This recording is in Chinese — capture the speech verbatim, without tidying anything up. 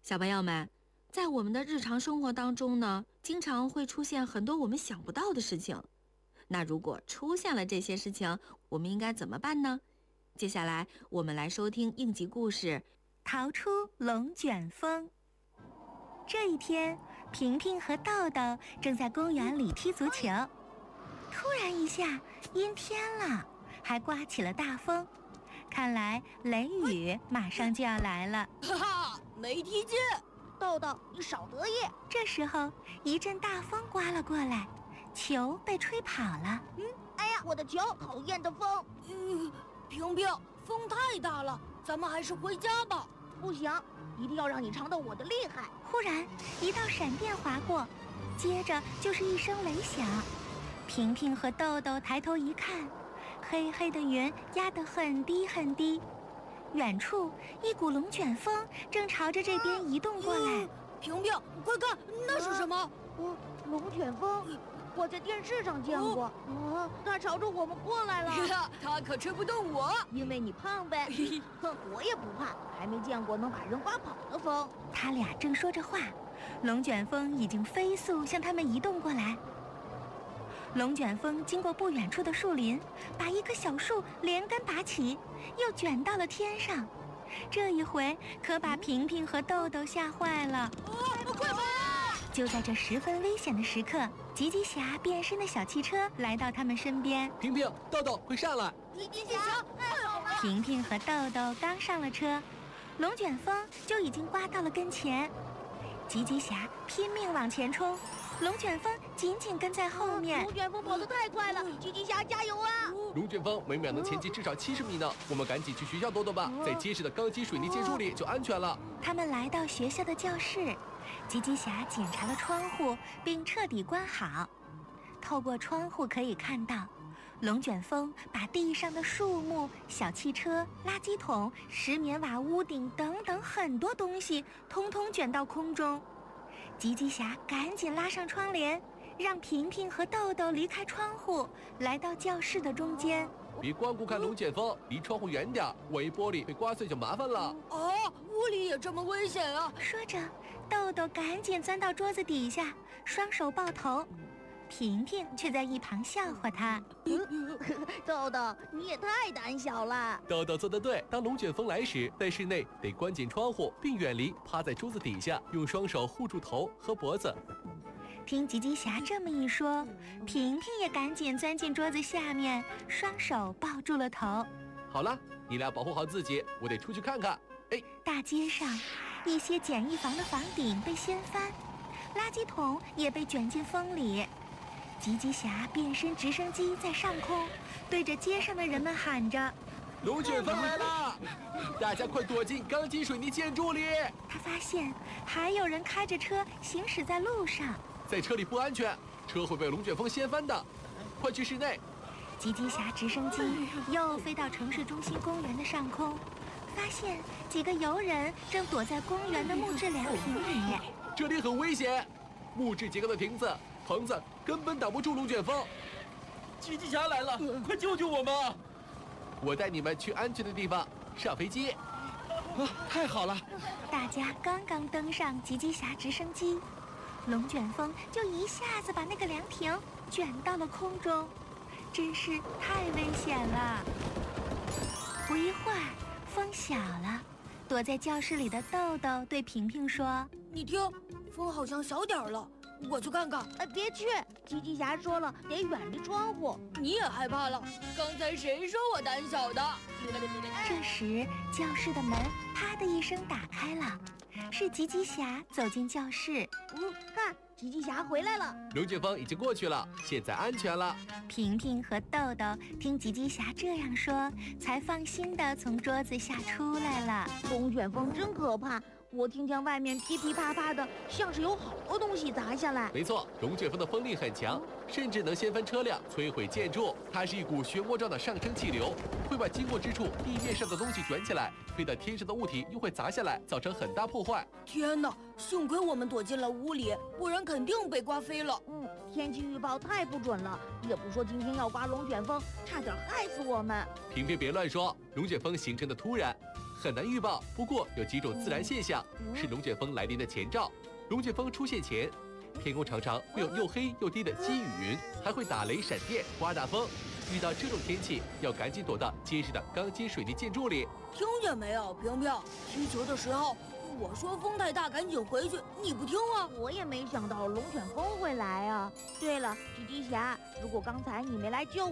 小朋友们，在我们的日常生活当中呢，经常会出现很多我们想不到的事情。那如果出现了这些事情，我们应该怎么办呢？接下来我们来收听应急故事， 逃出龙卷风。这一天，平平和豆豆正在公园里踢足球，突然一下阴天了，还刮起了大风，看来雷雨马上就要来了。 哈哈，没踢进！ 豆豆，你少得意。 这时候，一阵大风刮了过来，球被吹跑了。 嗯，哎呀，我的球！讨厌的风！ 嗯，平平，风太大了，咱们还是回家吧。 不行，一定要让你尝到我的厉害。 忽然，一道闪电划过，接着就是一声雷响。平平和豆豆抬头一看，黑黑的云压得很低很低，远处一股龙卷风正朝着这边移动过来。 嗯、平平，快看，那是什么？ 哦，龙卷风。我在电视上见过，啊、哦，它朝着我们过来了。 它可吹不动我， 因为你胖呗。哼，我也不怕，还没见过能把人刮跑的风。 他俩正说着话，龙卷风已经飞速向他们移动过来。龙卷风经过不远处的树林，把一棵小树连根拔起，又卷到了天上。这一回可把平平和豆豆吓坏了。 哦，快跑！ 就在这十分危险的时刻，吉吉侠变身的小汽车来到他们身边。 平平，豆豆，快上来！ 吉吉侠，太好了！ 平平和豆豆刚上了车，龙卷风就已经刮到了跟前。吉吉侠拼命往前冲，龙卷风紧紧跟在后面。 龙卷风跑得太快了，吉吉侠加油啊！ 龙卷风每秒能前进至少七十米呢，我们赶紧去学校躲躲吧，在结实的钢筋水泥建筑里就安全了。 他们来到学校的教室，吉吉侠检查了窗户并彻底关好。透过窗户可以看到，龙卷风把地上的树木、小汽车、垃圾桶、石棉瓦屋顶等等很多东西通通卷到空中。吉吉侠赶紧拉上窗帘，让平平和豆豆离开窗户，来到教室的中间。 别光顾看龙卷风，离窗户远点，万一玻璃被刮碎就麻烦了。 哦，屋里也这么危险啊！ 说着，豆豆赶紧钻到桌子底下，双手抱头。平平却在一旁笑话他。 豆豆，你也太胆小了。 豆豆做得对，当龙卷风来时，在室内得关紧窗户，并远离，趴在桌子底下，用双手护住头和脖子。 听吉吉侠这么一说，平平也赶紧钻进桌子下面，双手抱住了头。 好了，你俩保护好自己，我得出去看看。哎， 大街上，一些简易房的房顶被掀翻，垃圾桶也被卷进风里。吉吉侠变身直升机在上空，对着街上的人们喊着：“ 龙卷风来了，大家快躲进钢筋水泥建筑里！” 他发现还有人开着车行驶在路上， 在车里不安全，车会被龙卷风掀翻的，快去室内。 吉吉侠直升机又飞到城市中心公园的上空，发现几个游人正躲在公园的木质凉亭里。 这里很危险，木质结构的亭子、棚子根本挡不住龙卷风。 吉吉侠来了，快救救我们！ 我带你们去安全的地方，上飞机。 啊，太好了！ 大家刚刚登上吉吉侠直升机，龙卷风就一下子把那个凉亭卷到了空中，真是太危险了。不一会儿，风小了，躲在教室里的豆豆对平平说：“ 你听，风好像小点了，我去看看。” 呃，别去，吉吉侠说了，得远离窗户。 你也害怕了？刚才谁说我胆小的？ 这时，教室的门啪的一声打开了，是吉吉侠走进教室。 嗯，看，吉吉侠回来了。 龙卷风已经过去了，现在安全了。 平平和豆豆听吉吉侠这样说，才放心地从桌子下出来了。 龙卷风真可怕，我听见外面噼噼啪啪的，像是有好多东西砸下来。 没错，龙卷风的风力很强，甚至能掀翻车辆、摧毁建筑。它是一股漩涡状的上升气流，会把经过之处地面上的东西卷起来，飞到天上的物体又会砸下来，造成很大破坏。 天哪，幸亏我们躲进了屋里，不然肯定被刮飞了。 嗯，天气预报太不准了，也不说今天要刮龙卷风，差点害死我们。 平平别乱说，龙卷风形成的突然， 很难预报。不过有几种自然现象是龙卷风来临的前兆。龙卷风出现前，天空常常会有又黑又低的积雨云，还会打雷、闪电、刮大风。遇到这种天气，要赶紧躲到结实的钢筋水泥建筑里。 听见没有，平平？踢球的时候，我说风太大，赶紧回去，你不听啊！ 我也没想到龙卷风会来啊。对了，吉吉侠，如果刚才你没来救